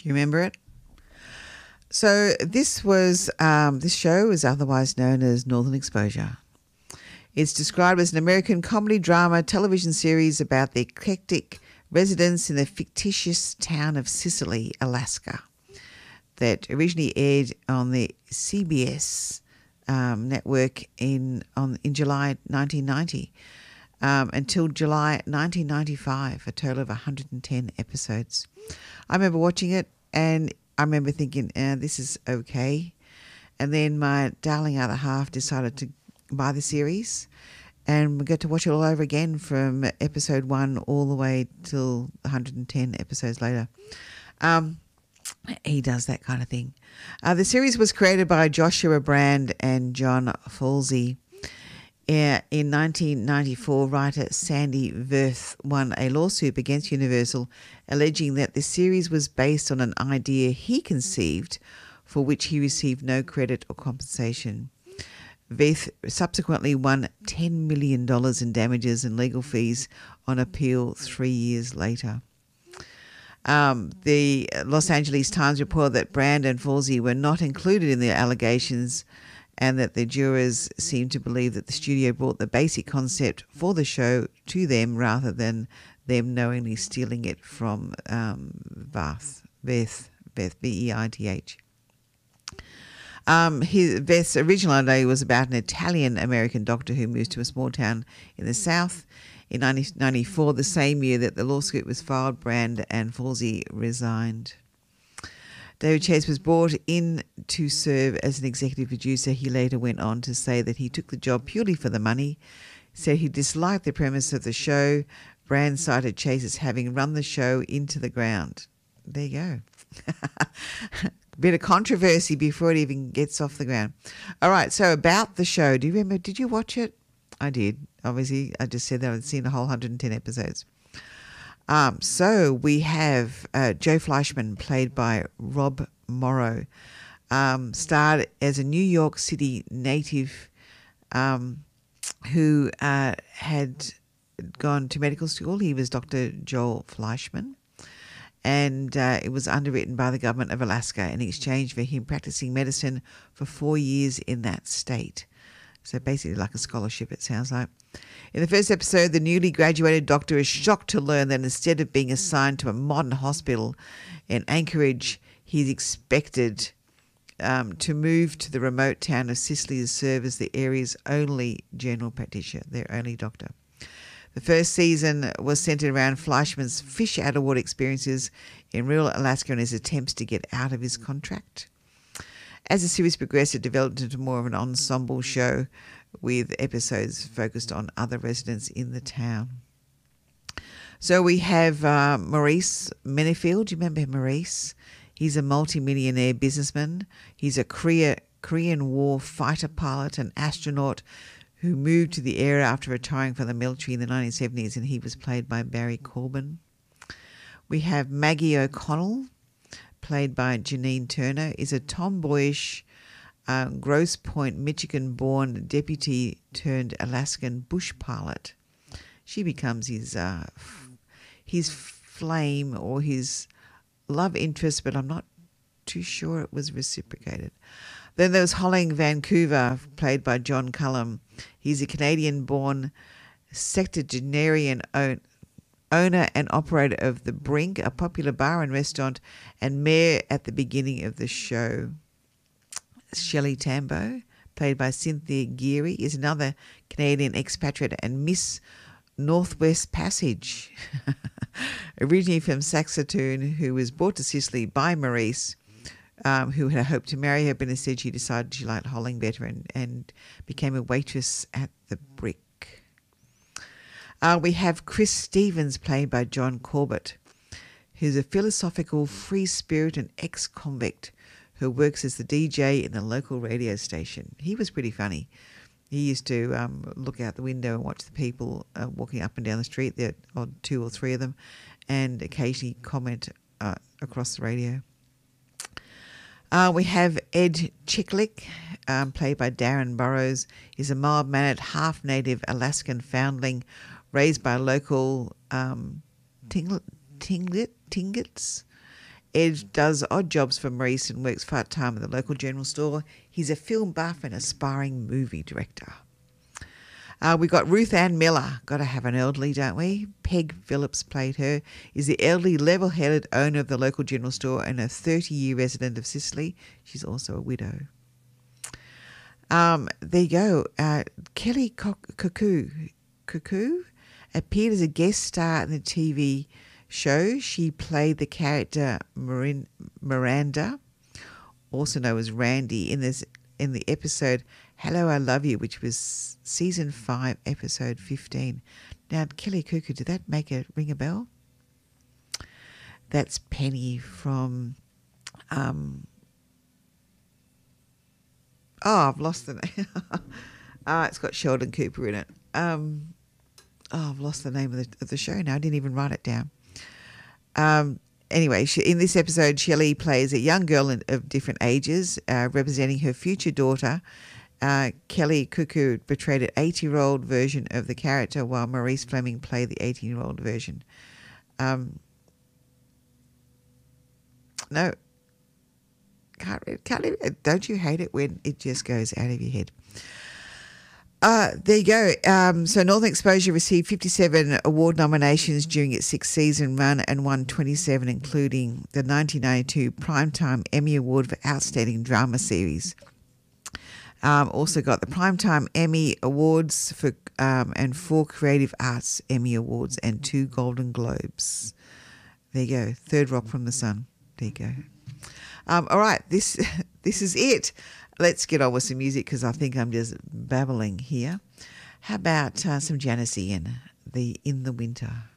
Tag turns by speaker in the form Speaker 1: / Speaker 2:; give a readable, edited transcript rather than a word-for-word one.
Speaker 1: Do you remember it? So this show is otherwise known as Northern Exposure. It's described as an American comedy drama television series about the eclectic residents in the fictitious town of Sicily, Alaska, that originally aired on the CBS network in July 1990 until July 1995, a total of 110 episodes. I remember watching it and I remember thinking, this is okay. And then my darling other half decided to buy the series and we got to watch it all over again from episode 1 all the way till 110 episodes later. He does that kind of thing. The series was created by Joshua Brand and John Falsey. In 1994, writer Sandy Verth won a lawsuit against Universal, alleging that the series was based on an idea he conceived for which he received no credit or compensation. Verth subsequently won $10 million in damages and legal fees on appeal 3 years later. The Los Angeles Times reported that Brand and Falsey were not included in the allegations and that the jurors seemed to believe that the studio brought the basic concept for the show to them rather than them knowingly stealing it from Verth, Veith. Verth's original idea was about an Italian-American doctor who moves to a small town in the South. In 1994, the same year that the lawsuit was filed, Brand and Falsey resigned. David Chase was brought in to serve as an executive producer. He later went on to say that he took the job purely for the money. He said he disliked the premise of the show. Brand cited Chase as having run the show into the ground. There you go. Bit of controversy before it even gets off the ground. All right, so about the show. Do you remember? Did you watch it? I did. Obviously, I just said that I'd seen the whole 110 episodes. So we have Joe Fleischman, played by Rob Morrow, starred as a New York City native who had gone to medical school. He was Dr. Joel Fleischman, and it was underwritten by the government of Alaska in exchange for him practicing medicine for 4 years in that state. So basically like a scholarship, it sounds like. In the first episode, the newly graduated doctor is shocked to learn that instead of being assigned to a modern hospital in Anchorage, he's expected to move to the remote town of Sicily to serve as the area's only general practitioner, their only doctor. The first season was centered around Fleischman's fish out of water experiences in rural Alaska and his attempts to get out of his contract. As the series progressed, it developed into more of an ensemble show with episodes focused on other residents in the town. So we have Maurice Mennefield. Do you remember Maurice? He's a multimillionaire businessman. He's a Korean War fighter pilot and astronaut who moved to the area after retiring from the military in the 1970s, and he was played by Barry Corbin. We have Maggie O'Connell, played by Janine Turner, is a tomboyish Grosse Pointe, Michigan-born deputy turned Alaskan bush pilot. She becomes his flame or his love interest, but I'm not too sure it was reciprocated. Then there was Holling Vancouver, played by John Cullum. He's a Canadian-born septuagenarian owner and operator of The Brink, a popular bar and restaurant, and mayor at the beginning of the show. Shelley Tambo, played by Cynthia Geary, is another Canadian expatriate and Miss Northwest Passage, originally from Saskatoon, who was brought to Sicily by Maurice, who had hoped to marry her, but instead she decided she liked Holling better and became a waitress at The Brick. We have Chris Stevens, played by John Corbett, who's a philosophical free spirit and ex-convict who works as the DJ in the local radio station. He was pretty funny. He used to look out the window and watch the people walking up and down the street, there are 2 or 3 of them, and occasionally comment across the radio. We have Ed Chicklick, played by Darren Burrows. He's a mild-mannered, half-native Alaskan foundling raised by local Tlingits Ed does odd jobs for Maurice and works part-time at the local general store. He's a film buff and aspiring movie director. We got Ruth Ann Miller. Got to have an elderly, don't we? Peg Phillips played her. Is the elderly, level-headed owner of the local general store and a 30-year resident of Sicily. She's also a widow. There you go. Kelly Cuckoo appeared as a guest star in the TV show. She played the character Miranda, also known as Randy, in the episode Hello, I Love You, which was season 5, episode 15. Now, Kelly Cuckoo, did that ring a bell? That's Penny from... I've lost the name. It's got Sheldon Cooper in it. I've lost the name of the show now. I didn't even write it down. Anyway, in this episode, Shelley plays a young girl of different ages, representing her future daughter. Kelly Cuckoo portrayed an 8-year-old version of the character, while Maurice Fleming played the 18-year-old version. No. Can't even, don't you hate it when it just goes out of your head? There you go. So Northern Exposure received 57 award nominations during its 6-season run and won 27, including the 1992 Primetime Emmy Award for Outstanding Drama Series. Also got the Primetime Emmy Awards and 4 Creative Arts Emmy Awards and 2 Golden Globes. There you go. Third Rock from the Sun. There you go. All right, this is it. Let's get on with some music because I think I'm just babbling here. How about some Janis Ian, In the Winter?